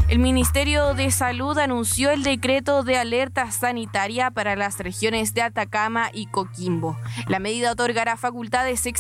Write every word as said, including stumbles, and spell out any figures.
El Ministerio de Salud anunció el decreto de alerta sanitaria para las regiones de Atacama y Coquimbo. La medida otorgará facultades